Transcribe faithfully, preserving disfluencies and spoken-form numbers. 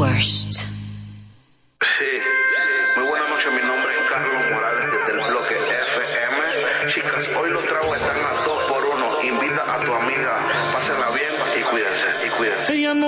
worst. Sí, muy buenas noches, mi nombre es Carlos Morales desde el bloque F M. Chicas, hoy los tragos están a dos por uno. Invita a tu amiga, pásenla bien y cuídense, y cuídense. Ella no